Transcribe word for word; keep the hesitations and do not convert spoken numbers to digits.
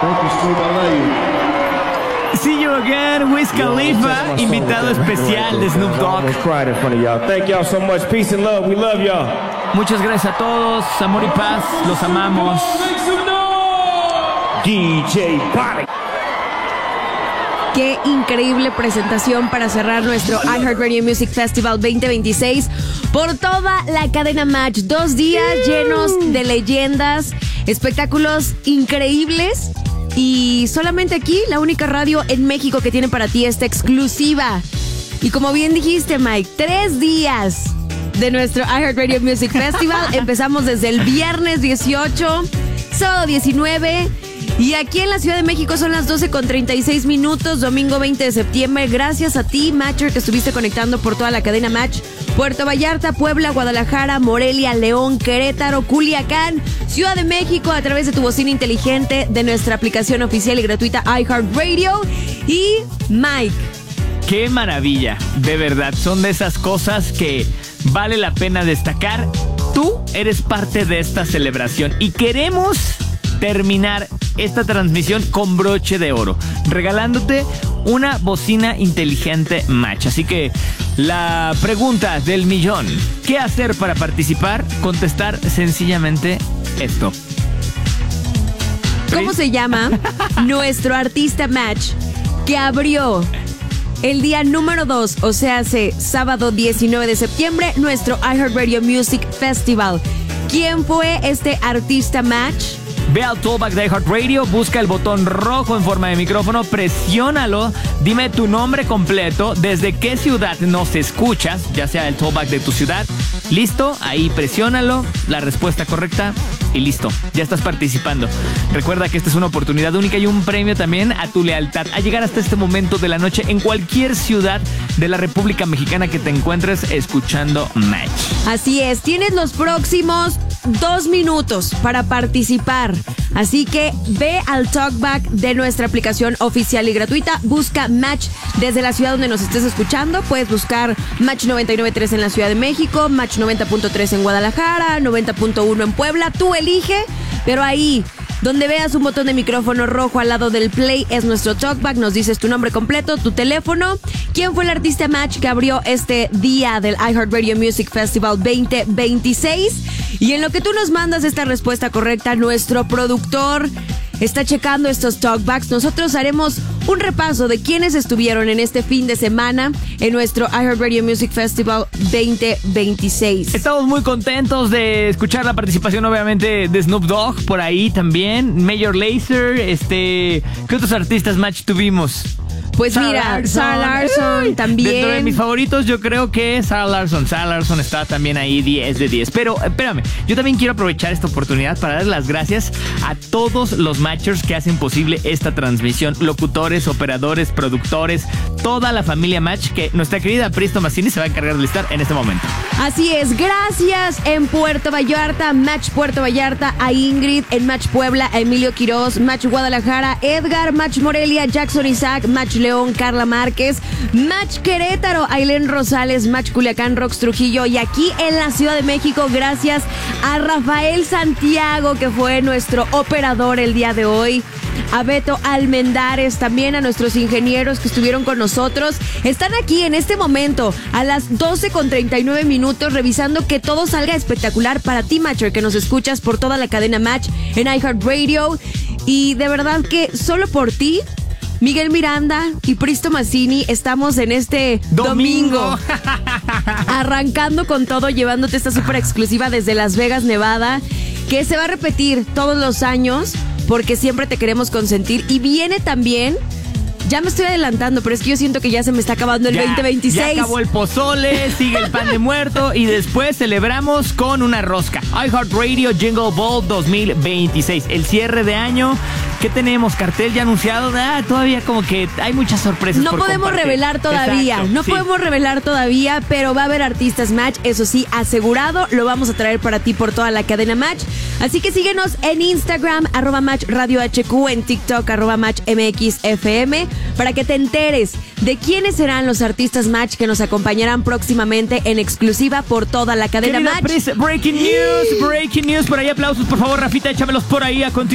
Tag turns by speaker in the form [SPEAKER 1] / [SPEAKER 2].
[SPEAKER 1] Thank you, Snoop. I love you.
[SPEAKER 2] See you again, Wiz Khalifa, invitado especial de Snoop Dogg.
[SPEAKER 1] Thank y'all so much. Peace and love. We love y'all.
[SPEAKER 2] Muchas gracias a todos. Amor y paz. Los amamos.
[SPEAKER 1] D J Body.
[SPEAKER 3] Qué increíble presentación para cerrar nuestro iHeartRadio Music Festival veinte veintiséis por toda la cadena Match. Dos días llenos de leyendas, espectáculos increíbles y solamente aquí la única radio en México que tiene para ti esta exclusiva. Y como bien dijiste, Mike, tres días de nuestro iHeartRadio Music Festival. Empezamos desde el viernes dieciocho, sábado diecinueve. Y aquí en la Ciudad de México son las doce con treinta y seis minutos, domingo veinte de septiembre. Gracias a ti, Matcher, que estuviste conectando por toda la cadena Match. Puerto Vallarta, Puebla, Guadalajara, Morelia, León, Querétaro, Culiacán, Ciudad de México, a través de tu bocina inteligente de nuestra aplicación oficial y gratuita iHeartRadio. Y Mike.
[SPEAKER 2] ¡Qué maravilla! De verdad, son de esas cosas que vale la pena destacar. Tú eres parte de esta celebración y queremos terminar esta transmisión con broche de oro, regalándote una bocina inteligente Match. Así que la pregunta del millón: ¿qué hacer para participar? Contestar sencillamente esto.
[SPEAKER 3] ¿Cómo se llama nuestro artista Match que abrió el día número dos, o sea, hace sábado diecinueve de septiembre, nuestro iHeartRadio Music Festival? ¿Quién fue este artista Match?
[SPEAKER 2] Ve al Tollback de iHeartRadio, busca el botón rojo en forma de micrófono, presiónalo, dime tu nombre completo, desde qué ciudad nos escuchas, ya sea el Tollback de tu ciudad. Listo, ahí presiónalo, la respuesta correcta y listo, ya estás participando. Recuerda que esta es una oportunidad única y un premio también a tu lealtad, a llegar hasta este momento de la noche en cualquier ciudad de la República Mexicana que te encuentres escuchando Match.
[SPEAKER 3] Así es, tienes los próximos dos minutos para participar. Así que ve al talkback de nuestra aplicación oficial y gratuita. Busca Match desde la ciudad donde nos estés escuchando. Puedes buscar Match noventa y nueve punto tres en la Ciudad de México, Match noventa punto tres en Guadalajara, noventa punto uno en Puebla. Tú elige, pero ahí donde veas un botón de micrófono rojo al lado del play es nuestro talkback. Nos dices tu nombre completo, tu teléfono, quién fue el artista Match que abrió este día del iHeartRadio Music Festival veinte veintiséis. Y en lo que tú nos mandas esta respuesta correcta, nuestro productor está checando estos talkbacks. Nosotros haremos un repaso de quiénes estuvieron en este fin de semana en nuestro iHeartRadio Music Festival veinte veintiséis.
[SPEAKER 2] Estamos muy contentos de escuchar la participación, obviamente, de Snoop Dogg por ahí también, Major Lazer, este, ¿qué otros artistas Match tuvimos?
[SPEAKER 3] Pues Sarah mira, Larson. Sarah Larson también.
[SPEAKER 2] Dentro de mis favoritos yo creo que Sarah Larson. Sarah Larson está también ahí diez de diez. Pero espérame, yo también quiero aprovechar esta oportunidad para dar las gracias a todos los Matchers que hacen posible esta transmisión. Locutores, operadores, productores, toda la familia Match, que nuestra querida Pris Tomasini se va a encargar de listar en este momento.
[SPEAKER 3] Así es, gracias en Puerto Vallarta, Match Puerto Vallarta, a Ingrid, en Match Puebla, a Emilio Quiroz, Match Guadalajara, Edgar, Match Morelia, Jackson Isaac, Match León, Carla Márquez, Match Querétaro, Ailén Rosales, Match Culiacán, Rox Trujillo, y aquí en la Ciudad de México, gracias a Rafael Santiago, que fue nuestro operador el día de hoy, a Beto Almendares, también a nuestros ingenieros que estuvieron con nosotros. Están aquí en este momento a las doce con treinta y nueve minutos revisando que todo salga espectacular para ti, Matcher, que nos escuchas por toda la cadena Match en iHeartRadio. Y de verdad que solo por ti, Miguel Miranda y Pris Tomasini, estamos en este domingo, domingo arrancando con todo, llevándote esta súper exclusiva desde Las Vegas, Nevada, que se va a repetir todos los años porque siempre te queremos consentir. Y viene también, ya me estoy adelantando, pero es que yo siento que ya se me está acabando el ya, veinte veintiséis.
[SPEAKER 2] Ya acabó el pozole, sigue el pan de muerto y después celebramos con una rosca. iHeartRadio Jingle Ball dos mil veintiséis, el cierre de año. ¿Qué tenemos? ¿Cartel ya anunciado? Ah, todavía como que hay muchas sorpresas.
[SPEAKER 3] No
[SPEAKER 2] por
[SPEAKER 3] podemos
[SPEAKER 2] compartir.
[SPEAKER 3] revelar todavía,
[SPEAKER 2] Exacto,
[SPEAKER 3] no
[SPEAKER 2] sí.
[SPEAKER 3] podemos revelar todavía, pero va a haber artistas Match, eso sí, asegurado, lo vamos a traer para ti por toda la cadena Match. Así que síguenos en Instagram, arroba Match Radio H Q, en TikTok, arroba Match M X F M, para que te enteres de quiénes serán los artistas Match que nos acompañarán próximamente en exclusiva por toda la cadena
[SPEAKER 2] Querida
[SPEAKER 3] Match.
[SPEAKER 2] Pris, breaking news, breaking news, por ahí aplausos, por favor, Rafita, échamelos por ahí a continuación.